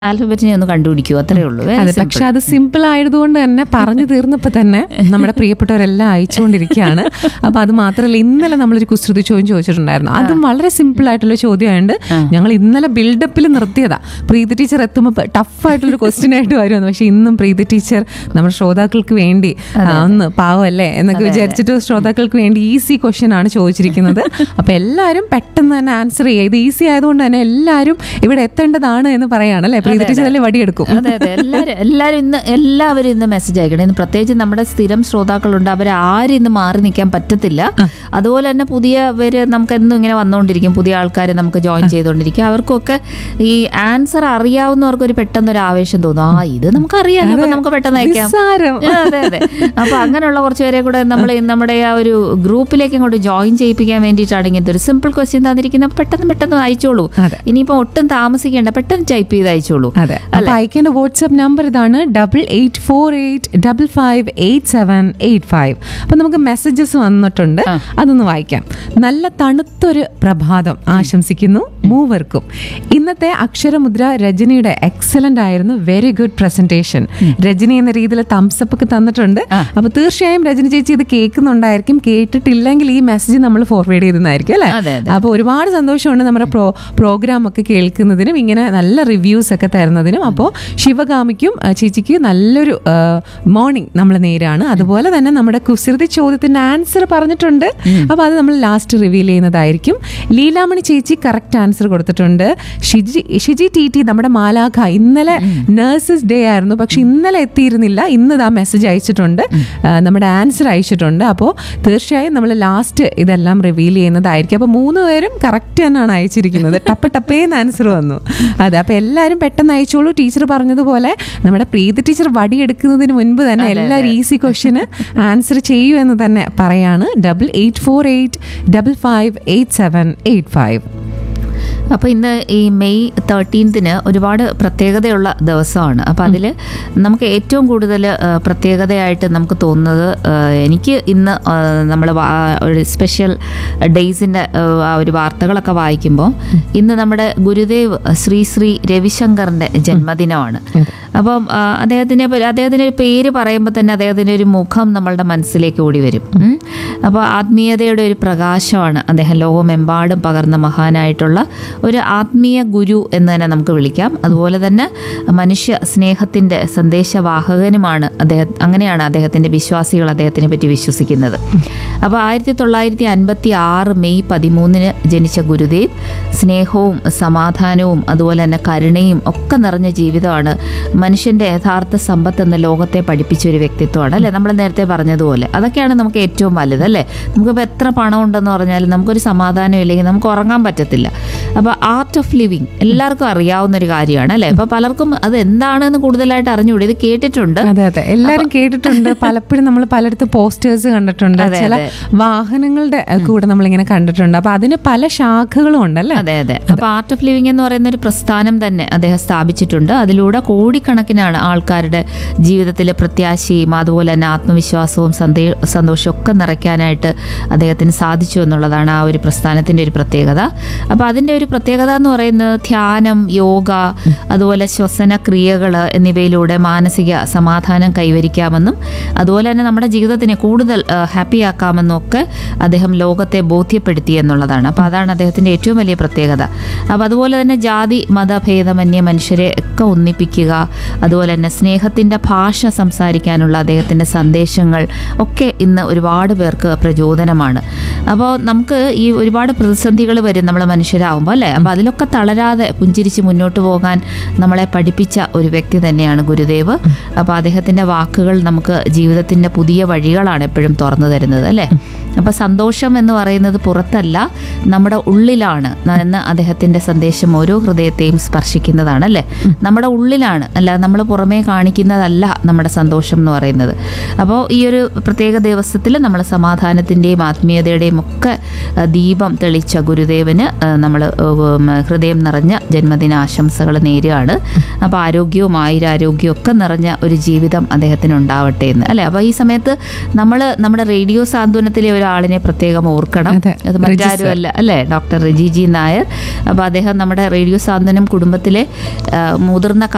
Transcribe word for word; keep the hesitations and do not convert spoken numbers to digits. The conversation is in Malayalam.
ആൽഫബറ്റിനെ ഒന്ന് കണ്ടുപിടിക്കൂ, അത്രേ ഉള്ളൂ. അതെ, പക്ഷെ അത് സിമ്പിൾ ആയതുകൊണ്ട് തന്നെ പറഞ്ഞു തീർന്നപ്പോൾ തന്നെ നമ്മുടെ പ്രിയപ്പെട്ടവരെല്ലാം അയച്ചുകൊണ്ടിരിക്കുകയാണ്. അപ്പൊ അത് മാത്രമല്ല, ഇന്നലെ നമ്മളൊരു കുസൃതി ചോദ്യം ചോദിച്ചിട്ടുണ്ടായിരുന്നു. അതും വളരെ സിമ്പിൾ ആയിട്ടുള്ള ചോദ്യമായതുകൊണ്ട് ഞങ്ങൾ ഇന്നലെ ബിൽഡപ്പിൽ നിർത്തിയതാ. പ്രീതി ടീച്ചർ എത്തുമ്പോൾ ടഫായിട്ടുള്ളൊരു ക്വസ്റ്റ്യൻ ആയിട്ട് വരുമെന്ന്. പക്ഷെ ഇന്നും പ്രീതി ടീച്ചർ നമ്മുടെ ശ്രോതാക്കൾക്ക് വേണ്ടി ഒന്ന് പാവല്ലേ എന്നൊക്കെ വിചാരിച്ചിട്ട് ശ്രോതാക്കൾക്ക് വേണ്ടി ഈസി ക്വസ്റ്റ്യൻ ആണ് ചോദിച്ചിരിക്കുന്നത്. അപ്പൊ എല്ലാവരും പെട്ടെന്ന് തന്നെ ആൻസർ ചെയ്യുക. ഇത് ഈസി ആയതുകൊണ്ട് തന്നെ എല്ലാവരും ഇവിടെ എത്തേണ്ടതാണ് എന്ന് പറയാണ് അല്ലെ. പ്രീതി ടീച്ചർ അല്ലേ വടിയെടുക്കും. അതെ അതെ, എല്ലാവരും എല്ലാവരും ഇന്ന് എല്ലാവരും ഇന്ന് മെസ്സേജ് അയക്കണം. ഇന്ന് പ്രത്യേകിച്ച് നമ്മുടെ സ്ഥിരം ശ്രോതാക്കളുണ്ട്, അവരെ ആരും ഇന്ന് മാറി നിൽക്കാൻ പറ്റത്തില്ല. അതുപോലെ തന്നെ പുതിയവര് നമുക്ക് എന്നും ഇങ്ങനെ വന്നുകൊണ്ടിരിക്കും, പുതിയ ആൾക്കാർ നമുക്ക് ജോയിൻ ചെയ്തുകൊണ്ടിരിക്കും. അവർക്കൊക്കെ ഈ ആൻസർ അറിയാവുന്നവർക്ക് ഒരു പെട്ടെന്നൊരു ആവേശം തോന്നും. ആ ഇത് നമുക്ക് അറിയാമല്ലോ, അപ്പൊ നമുക്ക് പെട്ടെന്ന് അയക്കാം. അതെ അതെ. അപ്പൊ അങ്ങനെയുള്ള കുറച്ച് പേരെ കൂടെ നമ്മൾ നമ്മുടെ ആ ഒരു ഗ്രൂപ്പിലേക്ക് അങ്ങോട്ട് ജോയിൻ ചെയ്യിപ്പിക്കാൻ വേണ്ടിയിട്ടാണ് ഇങ്ങനത്തെ ഒരു സിമ്പിൾ ക്വസ്റ്റ്യൻ തന്നിരിക്കുന്നത്. പെട്ടെന്ന് പെട്ടെന്ന് അയച്ചോളൂ. ഇനിയിപ്പോ ഒട്ടും താമസിക്കേണ്ട, പെട്ടെന്ന് ടൈപ്പ് ചെയ്ത് അയച്ചോളൂ. അതെ, അപ്പൊ അയക്കേണ്ട വാട്സ്ആപ്പ് നമ്പർ ഇതാണ് double eight four eight double five eight seven eight five. അപ്പൊ നമുക്ക് മെസ്സേജസ് വന്നിട്ടുണ്ട്, അതൊന്ന് വായിക്കാം. നല്ല തണുത്തൊരു പ്രഭാതം ആശംസിക്കുന്നു മൂവർക്കും. ഇന്നത്തെ അക്ഷരമുദ്ര രജനിയുടെ എക്സലന്റ് ആയിരുന്നു, വെരി ഗുഡ് പ്രസന്റേഷൻ. രജനി എന്ന രീതിയിൽ തംസപ്പ് ഒക്കെ തന്നിട്ടുണ്ട്. അപ്പൊ തീർച്ചയായും രജനി ചേച്ചി ഇത് കേൾക്കുന്നുണ്ടായിരിക്കും. കേട്ടിട്ടില്ലെങ്കിൽ ഈ മെസ്സേജ് നമ്മൾ ഫോർവേഡ് ചെയ്തെന്നായിരിക്കും അല്ലെ. അപ്പൊ ഒരുപാട് സന്തോഷമുണ്ട് നമ്മുടെ പ്രോ പ്രോഗ്രാം ഒക്കെ കേൾക്കുന്നതിനും ഇങ്ങനെ നല്ല റിവ്യൂസ് ഒക്കെ തരുന്നതിനും. അപ്പോൾ ശിവകാമിക്കും ചേച്ചിക്ക് നല്ലൊരു മോർണിംഗ് നമ്മൾ നേരാണ്. അതുപോലെ തന്നെ നമ്മുടെ കുസൃതി ചോദ്യത്തിന്റെ ആൻസർ പറഞ്ഞിട്ടുണ്ട്. അപ്പൊ അത് നമ്മൾ ലാസ്റ്റ് റിവീൽ ചെയ്യുന്നതായിരിക്കും. ലീലാമണി ചേച്ചി കറക്റ്റ് ആൻസർ കൊടുത്തിട്ടുണ്ട്. ഷിജി ഷിജി ടി ടി നമ്മുടെ മാലാഖ, ഇന്നലെ നഴ്സസ് ഡേ ആയിരുന്നു, പക്ഷെ ഇന്നലെ എത്തിയിരുന്നില്ല. ഇന്ന് ഇതാ മെസ്സേജ് അയച്ചിട്ടുണ്ട്, നമ്മുടെ ആൻസർ അയച്ചിട്ടുണ്ട്. അപ്പോൾ തീർച്ചയായും നമ്മൾ ലാസ്റ്റ് ഇതെല്ലാം റിവീൽ ചെയ്യുന്നതായിരിക്കും. അപ്പോൾ മൂന്ന് പേരും കറക്റ്റ് തന്നെയാണ് അയച്ചിരിക്കുന്നത്. ടപ്പ് ടപ്പേന്ന് ആൻസർ വന്നു. അതെ, അപ്പൊ എല്ലാവരും പെട്ടെന്ന് അയച്ചോളൂ. ടീച്ചർ പറഞ്ഞതുപോലെ നമ്മുടെ പ്രീതി ടീച്ചർ വടിയെടുക്കുന്നതിന് മുൻപ് തന്നെ എല്ലാവരും ഈസി ക്വസ്റ്റ്യന് ആൻസർ ചെയ്യൂ എന്ന് തന്നെ പറയാണ്. Double eight four eight double five eight seven eight five. അപ്പോൾ ഇന്ന് ഈ മെയ് തേർട്ടീൻത്തിന് ഒരുപാട് പ്രത്യേകതയുള്ള ദിവസമാണ്. അപ്പോൾ അതിൽ നമുക്ക് ഏറ്റവും കൂടുതൽ പ്രത്യേകതയായിട്ട് നമുക്ക് തോന്നുന്നത്, എനിക്ക് ഇന്ന് നമ്മൾ ഒരു സ്പെഷ്യൽ ഡേയ്സിൻ്റെ ആ ഒരു വാർത്തകളൊക്കെ വായിക്കുമ്പോൾ ഇന്ന് നമ്മുടെ ഗുരുദേവ് ശ്രീ ശ്രീ രവിശങ്കറിൻ്റെ ജന്മദിനമാണ്. അപ്പം അദ്ദേഹത്തിനെ അദ്ദേഹത്തിൻ്റെ ഒരു പേര് പറയുമ്പോൾ തന്നെ അദ്ദേഹത്തിൻ്റെ ഒരു മുഖം നമ്മളുടെ മനസ്സിലേക്ക് ഓടി വരും. അപ്പോൾ ആത്മീയതയുടെ ഒരു പ്രകാശമാണ് അദ്ദേഹം ലോകമെമ്പാടും പകർന്ന മഹാനായിട്ടുള്ള ഒരു ആത്മീയ ഗുരു എന്ന് തന്നെ നമുക്ക് വിളിക്കാം. അതുപോലെ തന്നെ മനുഷ്യ സ്നേഹത്തിൻ്റെ സന്ദേശവാഹകനുമാണ് അദ്ദേഹം. അങ്ങനെയാണ് അദ്ദേഹത്തിൻ്റെ വിശ്വാസികൾ അദ്ദേഹത്തിനെ പറ്റി വിശ്വസിക്കുന്നത്. അപ്പോൾ ആയിരത്തി തൊള്ളായിരത്തി അൻപത്തി ആറ് മെയ് പതിമൂന്നിന് ജനിച്ച ഗുരുദേവ് സ്നേഹവും സമാധാനവും അതുപോലെ തന്നെ കരുണയും ഒക്കെ നിറഞ്ഞ ജീവിതമാണ് മനുഷ്യൻ്റെ യഥാർത്ഥ സമ്പത്ത് എന്ന ലോകത്തെ പഠിപ്പിച്ച ഒരു വ്യക്തിത്വമാണ് അല്ലേ. നമ്മൾ നേരത്തെ പറഞ്ഞതുപോലെ അതൊക്കെയാണ് നമുക്ക് ഏറ്റവും വലുത് അല്ലേ. നമുക്കിപ്പോൾ എത്ര പണം ഉണ്ടെന്ന് പറഞ്ഞാലും നമുക്കൊരു സമാധാനം ഇല്ലെങ്കിൽ നമുക്ക് ഉറങ്ങാൻ പറ്റത്തില്ല. അപ്പോൾ ആർട്ട് ഓഫ് ലിവിങ് എല്ലാവർക്കും അറിയാവുന്ന ഒരു കാര്യമാണ് അല്ലേ. അപ്പോൾ പലർക്കും അത് എന്താണെന്ന് കൂടുതലായിട്ട് അറിഞ്ഞുകൂടി. ഇത് കേട്ടിട്ടുണ്ട്. അതെ അതെ, എല്ലാവരും കേട്ടിട്ടുണ്ട്. പലപ്പോഴും നമ്മൾ പലയിടത്ത് പോസ്റ്റേഴ്സ് കണ്ടിട്ടുണ്ട്, ചില വാഹനങ്ങളുടെ കൂടെ നമ്മളിങ്ങനെ കണ്ടിട്ടുണ്ട്. അപ്പൊ അതിന് പല ശാഖകളും ഉണ്ടല്ലേ. അതെ അതെ. അപ്പൊ ആർട്ട് ഓഫ് ലിവിങ് എന്ന് പറയുന്ന ഒരു പ്രസ്ഥാനം തന്നെ അദ്ദേഹം സ്ഥാപിച്ചിട്ടുണ്ട്. അതിലൂടെ കോടിക്കണക്കിനാണ് ആൾക്കാരുടെ ജീവിതത്തിൽ പ്രത്യാശയും അതുപോലെ തന്നെ ആത്മവിശ്വാസവും സന്തേ സന്തോഷവും ഒക്കെ നിറയ്ക്കാനായിട്ട് അദ്ദേഹത്തിന് സാധിച്ചു എന്നുള്ളതാണ് ആ ഒരു പ്രസ്ഥാനത്തിന്റെ ഒരു പ്രത്യേകത. അപ്പൊ അതിന്റെ ഒരു പ്രത്യേകത എന്ന് പറയുന്നത് ധ്യാനം, യോഗ, അതുപോലെ ശ്വസന ക്രിയകൾ എന്നിവയിലൂടെ മാനസിക സമാധാനം കൈവരിക്കാമെന്നും അതുപോലെ തന്നെ നമ്മുടെ ജീവിതത്തിനെ കൂടുതൽ ഹാപ്പിയാക്കാമെന്നും ഒക്കെ അദ്ദേഹം ലോകത്തെ ബോധ്യപ്പെടുത്തി എന്നുള്ളതാണ്. അപ്പോൾ അതാണ് അദ്ദേഹത്തിൻ്റെ ഏറ്റവും വലിയ പ്രത്യേകത. അപ്പോൾ അതുപോലെ തന്നെ ജാതി മതഭേദമന്യേ മനുഷ്യരെ ഒക്കെ ഒന്നിപ്പിക്കുക, അതുപോലെ തന്നെ സ്നേഹത്തിൻ്റെ ഭാഷ സംസാരിക്കാനുള്ള അദ്ദേഹത്തിൻ്റെ സന്ദേശങ്ങൾ ഒക്കെ ഇന്ന് ഒരുപാട് പേർക്ക് പ്രചോദനമാണ്. അപ്പോൾ നമുക്ക് ഈ ഒരുപാട് പ്രതിസന്ധികൾ വരും നമ്മൾ മനുഷ്യരാകുമ്പോൾ അല്ലേ. അപ്പോൾ അതിലൊക്കെ തളരാതെ പുഞ്ചിരിച്ച് മുന്നോട്ട് പോകാൻ നമ്മളെ പഠിപ്പിച്ച ഒരു വ്യക്തി തന്നെയാണ് ഗുരുദേവ്. അപ്പോൾ അദ്ദേഹത്തിൻ്റെ വാക്കുകൾ നമുക്ക് ജീവിതത്തിൻ്റെ പുതിയ വഴികളാണ് എപ്പോഴും തുറന്നു തരുന്നത് അല്ലേ. അപ്പോൾ സന്തോഷം എന്ന് പറയുന്നത് പുറത്തല്ല, നമ്മുടെ ഉള്ളിലാണ് എന്ന് അദ്ദേഹത്തിൻ്റെ സന്ദേശം ഓരോ ഹൃദയത്തെയും സ്പർശിക്കുന്നതാണ് അല്ലേ. നമ്മുടെ ഉള്ളിലാണ്, അല്ല നമ്മൾ പുറമേ കാണിക്കുന്നതല്ല നമ്മുടെ സന്തോഷം എന്ന് പറയുന്നത്. അപ്പോൾ ഈ ഒരു പ്രത്യേക ദിവസത്തിൽ നമ്മൾ സമാധാനത്തിൻ്റെയും ആത്മീയതയുടെയും ഒക്കെ ദീപം തെളിച്ച ഗുരുദേവന് നമ്മൾ ഹൃദയം നിറഞ്ഞ ജന്മദിന ആശംസകൾ നേരുകയാണ്. അപ്പോൾ ആരോഗ്യവും ആയുരാരോഗ്യവും ഒക്കെ നിറഞ്ഞ ഒരു ജീവിതം അദ്ദേഹത്തിന് ഉണ്ടാവട്ടെ എന്ന് അല്ലേ. അപ്പോൾ ഈ സമയത്ത് നമ്മൾ നമ്മുടെ റേഡിയോ സാന്ത്വനത്തിലെ ഒരാളിനെ പ്രത്യേകം ഓർക്കണം. അത് മറ്റാരുമല്ല അല്ലേ, ഡോക്ടർ റിജി ജി നായർ. അപ്പോൾ അദ്ദേഹം നമ്മുടെ റേഡിയോ സാന്ത്വനം കുടുംബത്തിലെ മുതിർന്ന